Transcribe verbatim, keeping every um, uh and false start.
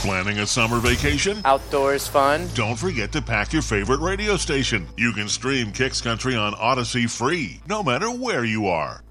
Planning a summer vacation? Outdoors fun? Don't forget to pack your favorite radio station. You can stream Kicks Country on Odyssey free, no matter where you are.